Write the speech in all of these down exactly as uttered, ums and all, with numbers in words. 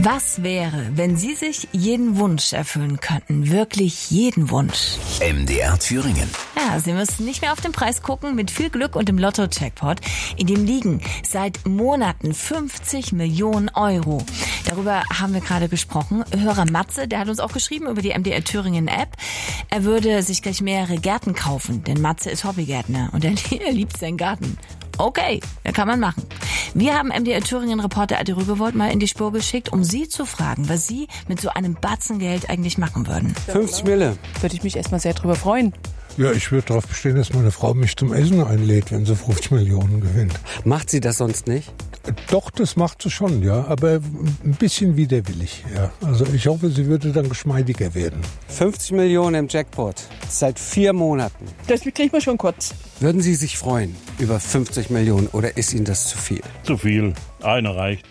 Was wäre, wenn Sie sich jeden Wunsch erfüllen könnten? Wirklich jeden Wunsch. M D R Thüringen. Ja, Sie müssen nicht mehr auf den Preis gucken. Mit viel Glück und dem Lotto-Jackpot, in dem liegen seit Monaten fünfzig Millionen Euro. Darüber haben wir gerade gesprochen. Hörer Matze, der hat uns auch geschrieben über die M D R Thüringen App. Er würde sich gleich mehrere Gärten kaufen, denn Matze ist Hobbygärtner und er liebt seinen Garten. Okay, das kann man machen. Wir haben M D R Thüringen-Reporter Adi Rügewold mal in die Spur geschickt, um Sie zu fragen, was Sie mit so einem Batzen Geld eigentlich machen würden. fünfzig Mille. Würde ich mich erstmal sehr drüber freuen. Ja, ich würde darauf bestehen, dass meine Frau mich zum Essen einlädt, wenn sie fünfzig Millionen gewinnt. Macht sie das sonst nicht? Doch, das macht sie schon, ja, aber ein bisschen widerwillig, ja. Also ich hoffe, sie würde dann geschmeidiger werden. fünfzig Millionen im Jackpot, seit vier Monaten. Das kriegt man schon kurz. Würden Sie sich freuen über fünfzig Millionen oder ist Ihnen das zu viel? Zu viel. Eine reicht.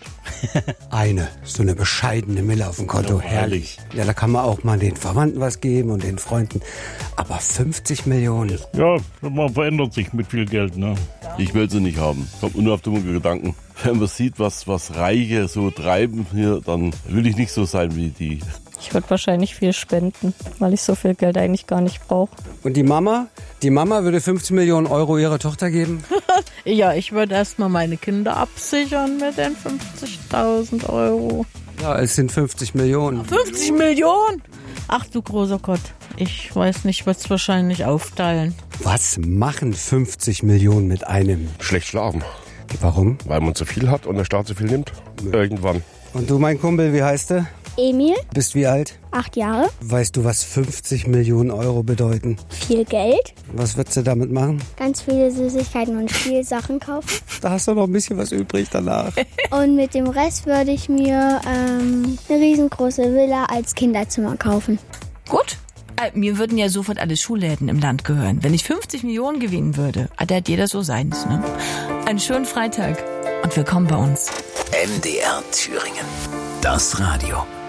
Eine, so eine bescheidene Mille auf dem Konto, Ja, herrlich. Ja, da kann man auch mal den Verwandten was geben und den Freunden. Aber fünfzig Millionen? Ja, man verändert sich mit viel Geld, ne? Ich will sie nicht haben. Kommt nur auf dumme Gedanken. Wenn man sieht, was, was Reiche so treiben hier, dann will ich nicht so sein wie die. Ich würde wahrscheinlich viel spenden, weil ich so viel Geld eigentlich gar nicht brauche. Und die Mama? Die Mama würde fünfzig Millionen Euro ihrer Tochter geben? Ja, ich würde erstmal meine Kinder absichern mit den fünfzigtausend Euro. Ja, es sind fünfzig Millionen. fünfzig Millionen? Ach du großer Gott, ich weiß nicht, ich würde es wahrscheinlich aufteilen. Was machen fünfzig Millionen mit einem? Schlecht schlafen. Warum? Weil man zu viel hat und der Staat zu viel nimmt. Irgendwann. Und du, mein Kumpel, wie heißt du? Emil. Bist wie alt? Acht Jahre. Weißt du, was fünfzig Millionen Euro bedeuten? Viel Geld. Was würdest du damit machen? Ganz viele Süßigkeiten und Spielsachen kaufen. Da hast du noch ein bisschen was übrig danach. Und mit dem Rest würde ich mir ähm, eine riesengroße Villa als Kinderzimmer kaufen. Gut. Äh, mir würden ja sofort alle Schulläden im Land gehören. Wenn ich fünfzig Millionen gewinnen würde, da hat jeder so seins, ne? Einen schönen Freitag und willkommen bei uns. M D R Thüringen. Das Radio.